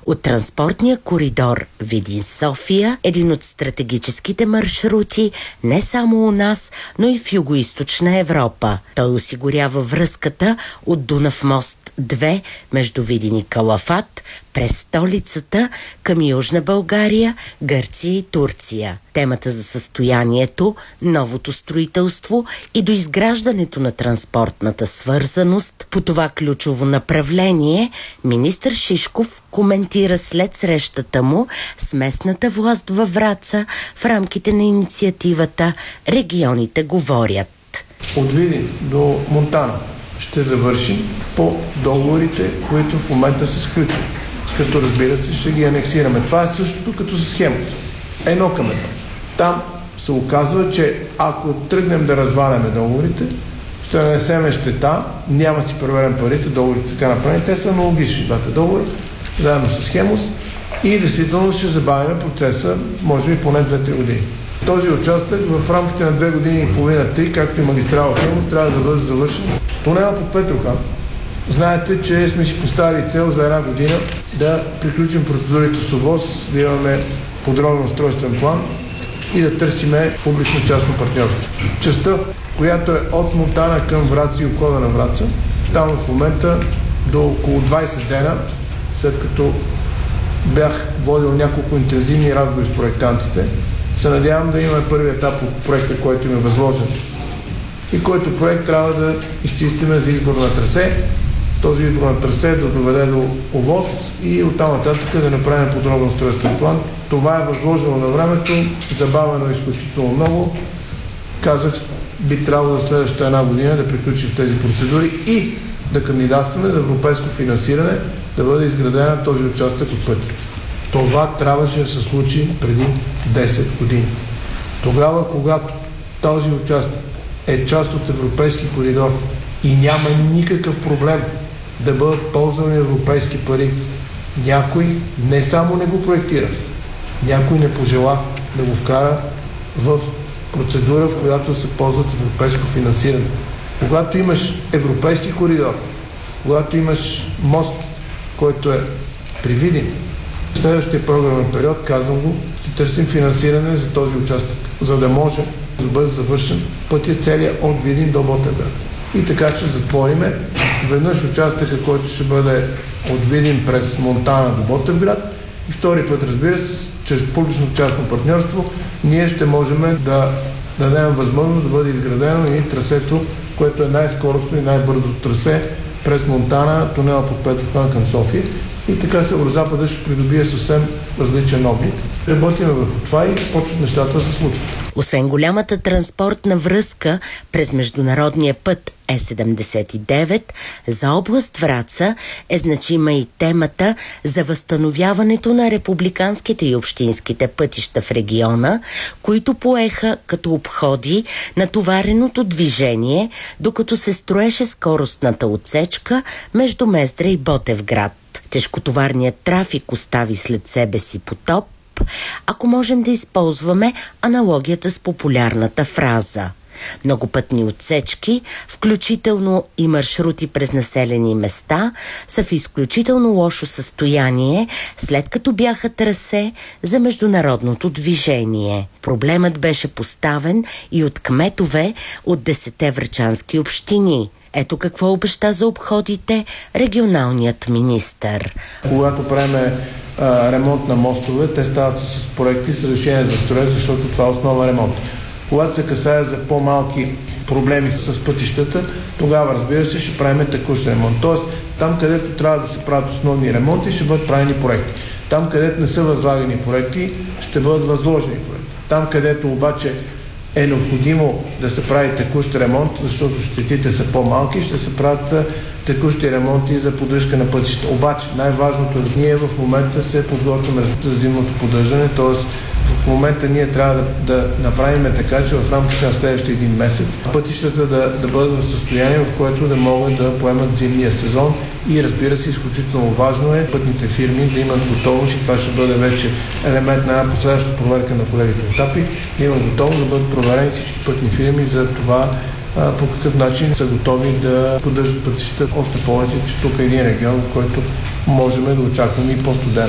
от транспортния коридор Видин-София, един от стратегическите маршрути не само у нас, но и в Югоизточна Европа. Той осигурява връзката от Дунав мост 2 между Видин и Калафат през столицата към Южна България, Гърция и Турция. Темата за състоянието, новото строителство и доизграждането на транспортната свързаност по това ключово направление министър Шишков коментира след срещата му с местната власт във Враца в рамките на инициативата "Регионите говорят". От Видин до Монтана ще завършим по договорите, които в момента се сключват. Като разбира се, ще ги анексираме. Това е същото като за схема. Едно към едно. Там се оказва, че ако тръгнем да разваляме договорите, ще нанесеме щета, няма си проверен парите, договорите така направени, те са аналогични, двата договора, заедно с Хемус, и действително ще забавим процеса, може би поне 2-3 години. Този участък в рамките на 2 години и половина-3, както и магистрала Хемус, трябва да бъде завършен. Тунела под Петрохан. Знаете, че сме си поставили цел за 1 година да приключим процедурите с ОВОС, да имаме подробен устройствен план и да търсиме публично-частно партньорство. Частта, която е от Монтана към Враца и обхода на Враца, там в момента до около 20 дена, след като бях водил няколко интензивни разговори с проектантите, се надявам да имаме първи етап от проекта, който им е възложен и който проект трябва да изчистиме за избор на трасе. Този избор на трасе да доведе до ОВОС и оттам нататък да направим подробен устройствен план. Това е възложено на времето, забавено изключително много. Казах, би трябвало за следващата 1 година да приключим тези процедури и да кандидатстваме за европейско финансиране, да бъде изградена този участък от пътя. Това трябваше да се случи преди 10 години. Тогава, когато този участък е част от европейски коридор и няма никакъв проблем да бъдат ползвани европейски пари, някой не само не го проектира, някой не пожела да го вкара в процедура, в която се ползват европейско финансиране. Когато имаш европейски коридор, когато имаш мост, който е при Видин, в следващия програмен период, казвам го, ще търсим финансиране за този участък, за да може да бъде завършен пътя целия от Видин до Ботевград. И така ще затвориме веднъж участъка, който ще бъде от Видин през Монтана до Ботевград, и втори път, разбира се, чрез публично-частно партньорство, ние ще можем да дадем възможност да бъде изградено и трасето, което е най-скоростно и най-бързо трасе през Монтана, тунела под Петрохан към София. И така Северозапада ще придобие съвсем различен облик. Работим върху това и почват нещата да се случват. Освен голямата транспортна връзка през международния път Е79, за област Враца е значима и темата за възстановяването на републиканските и общинските пътища в региона, които поеха като обходи натовареното движение, докато се строеше скоростната отсечка между Мездра и Ботевград. Тежкотоварният трафик остави след себе си потоп, ако можем да използваме аналогията с популярната фраза. Многопътни отсечки, включително и маршрути през населени места, са в изключително лошо състояние, след като бяха трасе за международното движение. Проблемът беше поставен и от кметове от 10 врачански общини. Ето какво обеща за обходите регионалният министър. Когато правим ремонт на мостове, те стават с проекти, с решение за строеж, защото това е основа ремонт. Когато се касае за по-малки проблеми с пътищата, тогава, разбира се, ще правим текущ ремонт. Тоест, там, където трябва да се правят основни ремонти, ще бъдат правени проекти. Там, където не са възлагани проекти, ще бъдат възложени проекти. Там, където обаче е необходимо да се прави текущ ремонт, защото щетите са по-малки, ще се правят текущи ремонти за поддръжка на пътища. Обаче най-важното е, ние в момента се подготвяме за зимното поддържане, т.е. в момента ние трябва да направим така, че в рамките на следващия 1 месец пътищата да бъдат в състояние, в което да могат да поемат зимния сезон, и разбира се, изключително важно е пътните фирми да имат готовност, и това ще бъде вече елемент на една последваща проверка на колегите етапи, да имат готовност да бъдат проверени всички пътни фирми за това по какъв начин са готови да поддържат пътищата. Още повече, че тук е един регион, в който можем да очакваме и по-студена